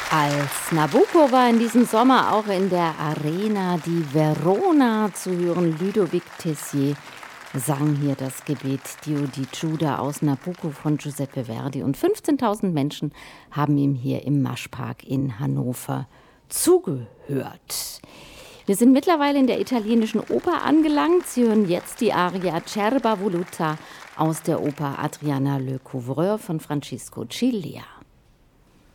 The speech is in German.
Als Nabucco war in diesem Sommer auch in der Arena di Verona zu hören. Ludovic Tessier sang hier das Gebet Dio di Giuda aus Nabucco von Giuseppe Verdi. Und 15.000 Menschen haben ihm hier im Maschpark in Hannover zugehört. Wir sind mittlerweile in der italienischen Oper angelangt. Sie hören jetzt die Arie Acerba Voluta aus der Oper Adriana Le Couvreur von Francisco Cilea.